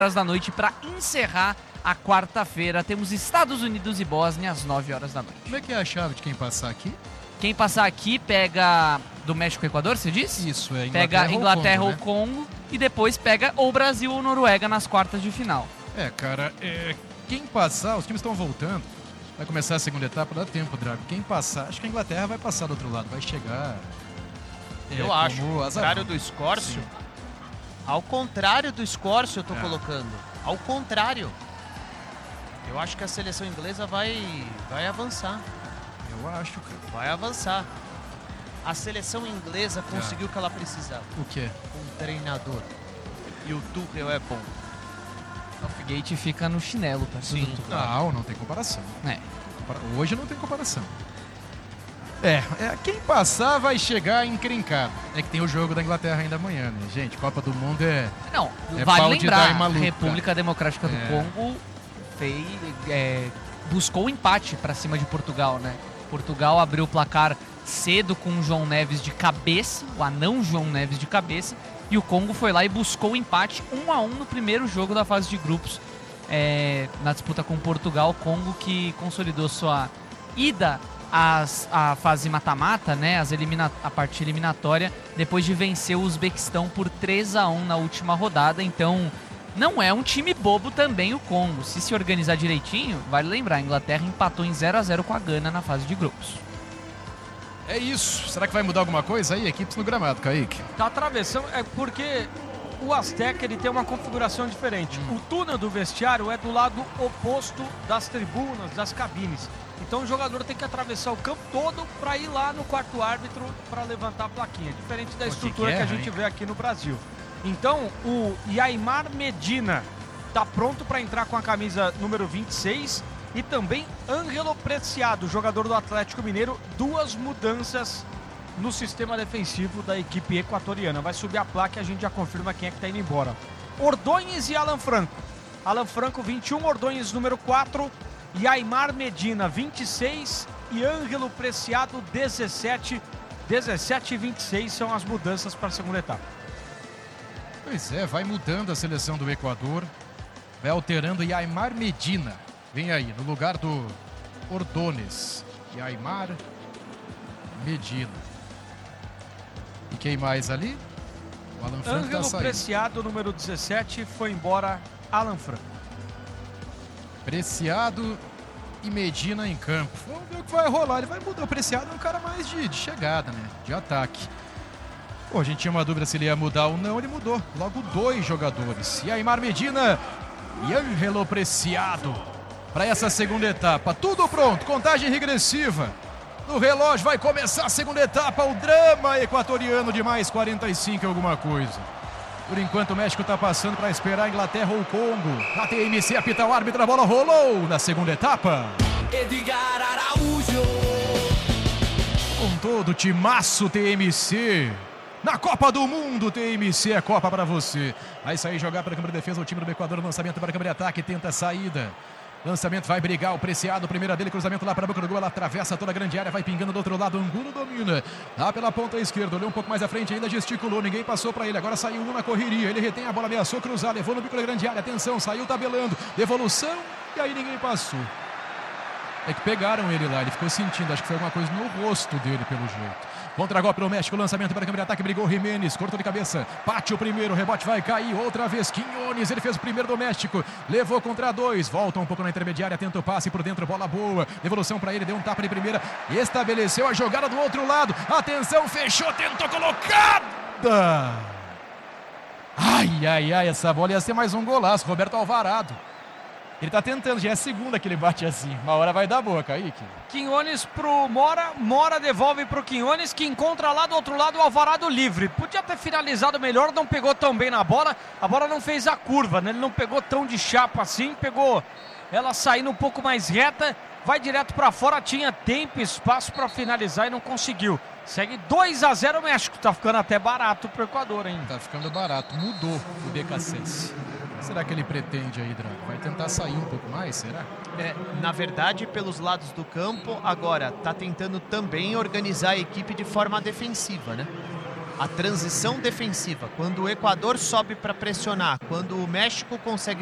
horas da noite para encerrar a quarta-feira. Temos Estados Unidos e Bósnia às 9 horas da noite. Como é que é a chave de quem passar aqui? Quem passar aqui pega do México e Equador, você disse? Isso, é Pega Inglaterra ou Congo, Congo e depois pega ou Brasil ou Noruega nas quartas de final. Cara, quem passar, os times estão voltando. Vai começar a segunda etapa, dá tempo, Drago. Quem passar, acho que a Inglaterra vai passar do outro lado, vai chegar. Eu acho, ao contrário do Escórcio, eu tô colocando. Ao contrário. Eu acho que a seleção inglesa vai avançar. Eu acho, cara. Vai avançar. A seleção inglesa conseguiu o que ela precisava. O quê? Um treinador. E o Tuchel é bom. Southgate fica no chinelo, tá? Sim, claro. Não tem comparação. É. Hoje não tem comparação. Quem passar vai chegar encrencado. É que tem o jogo da Inglaterra ainda amanhã, né? Gente, Copa do Mundo Não, é vale pau de dar em lembrar, maluco, República Democrática do Congo buscou o empate pra cima de Portugal, né? Portugal abriu o placar cedo com o João Neves de cabeça, o anão João Neves de cabeça, e o Congo foi lá e buscou o empate 1-1 no primeiro jogo da fase de grupos na disputa com Portugal. Congo que consolidou sua ida à fase mata-mata, né? A parte eliminatória, depois de vencer o Uzbequistão por 3-1 na última rodada. Então, não é um time bobo também o Congo. Se organizar direitinho, vale lembrar, a Inglaterra empatou em 0-0 com a Gana na fase de grupos. É isso. Será que vai mudar alguma coisa aí? Equipes no gramado, Kaique. Tá atravessando, porque o Azteca ele tem uma configuração diferente. O túnel do vestiário é do lado oposto das tribunas, das cabines. Então o jogador tem que atravessar o campo todo para ir lá no quarto árbitro para levantar a plaquinha. Diferente da estrutura que a gente vê aqui no Brasil. Então o Yaimar Medina tá pronto para entrar com a camisa número 26 e também Ângelo Preciado, jogador do Atlético Mineiro. Duas mudanças no sistema defensivo da equipe equatoriana. Vai subir a placa e a gente já confirma quem é que tá indo embora. Ordonhes e Alan Franco. Alan Franco 21, Ordonhes número 4, Yaimar Medina 26 e Ângelo Preciado 17. 17 e 26 são as mudanças para a segunda etapa. Pois é, vai mudando a seleção do Equador, vai alterando Yaimar Medina. Vem aí, no lugar do Ordonhes. Yaimar Medina. E quem mais ali? O Alan Franco Ângelo tá saindo. Preciado, número 17, foi embora. Alan Franco. Preciado e Medina em campo. Vamos ver o que vai rolar. Ele vai mudar. O Preciado é um cara mais de chegada, né? De ataque. Pô, a gente tinha uma dúvida se ele ia mudar ou não. Ele mudou. Logo 2 jogadores. Yaimar Medina e Ângelo Preciado para essa segunda etapa. Tudo pronto. Contagem regressiva. No relógio vai começar a segunda etapa. O drama equatoriano de mais 45 e alguma coisa. Por enquanto o México está passando para esperar a Inglaterra ou o Congo. A TMC apita o árbitro, a bola rolou na segunda etapa. Edgar Araújo. Com todo o timaço TMC. Na Copa do Mundo, TMC é Copa para você. Vai sair jogar para a câmara de defesa o time do Equador. Lançamento para a câmara de ataque, tenta a saída. Lançamento vai brigar, o Preciado, primeira dele, cruzamento lá para a boca do gol, ela atravessa toda a grande área, vai pingando do outro lado, Angulo domina, lá pela ponta esquerda, olhou um pouco mais à frente, ainda gesticulou, ninguém passou para ele, agora saiu um na correria, ele retém a bola, ameaçou cruzar, levou no bico da grande área, atenção, saiu tabelando, devolução, e aí ninguém passou. É que pegaram ele lá, ele ficou sentindo, acho que foi alguma coisa no rosto dele, pelo jeito. Contra-golpe no México, lançamento para a câmera de ataque, brigou Jimenez, cortou de cabeça, bate o primeiro, rebote vai cair, outra vez, Quinones, ele fez o primeiro do México, levou contra 2, volta um pouco na intermediária, tenta o passe por dentro, bola boa, devolução para ele, deu um tapa de primeira, estabeleceu a jogada do outro lado, atenção, fechou, tentou, colocada! Ai, essa bola ia ser mais um golaço, Roberto Alvarado. Ele tá tentando, já é a segunda que ele bate assim. Uma hora vai dar boa, Kaique. Quinones pro Mora, Mora devolve pro Quinones, que encontra lá do outro lado o Alvarado livre. Podia ter finalizado melhor, não pegou tão bem na bola. A bola não fez a curva, né? Ele não pegou tão de chapa assim, pegou ela saindo um pouco mais reta, vai direto pra fora, tinha tempo e espaço pra finalizar e não conseguiu. Segue 2-0 o México, tá ficando até barato pro Equador, hein? Tá ficando barato, mudou o BKSS. Será que ele pretende aí, Drago? Vai tentar sair um pouco mais, será? Na verdade, pelos lados do campo, agora tá tentando também organizar a equipe de forma defensiva, né? a transição defensiva, quando o Equador sobe para pressionar, quando o México consegue